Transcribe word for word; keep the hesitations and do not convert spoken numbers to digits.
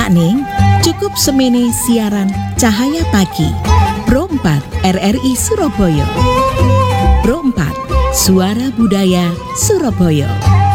Sakning cukup semene siaran Cahaya Pagi Pro empat R R I Surabaya. Pro empat Suara Budaya Surabaya.